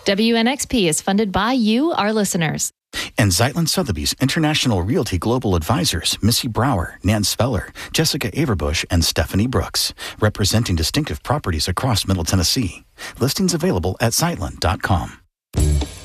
WNXP is funded by you, our listeners. And Zeitlin Sotheby's International Realty Global Advisors, Missy Brower, Nan Speller, Jessica Averbush, and Stephanie Brooks, representing distinctive properties across Middle Tennessee. Listings available at Zeitlin.com.